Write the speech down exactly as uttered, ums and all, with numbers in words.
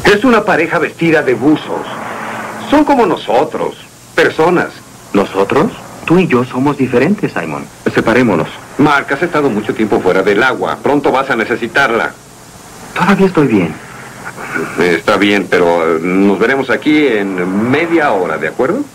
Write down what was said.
Es una pareja vestida de buzos. Son como nosotros, personas. ¿Nosotros? Tú y yo somos diferentes, Simon. Separémonos. Mark, has estado mucho tiempo fuera del agua. Pronto vas a necesitarla. Todavía estoy bien. Está bien, pero nos veremos aquí en media hora, ¿de acuerdo?